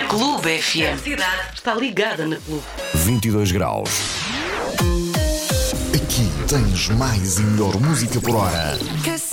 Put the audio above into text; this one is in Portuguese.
Clube FM. A cidade está ligada na Clube. 22 graus. Aqui tens mais e melhor música por hora.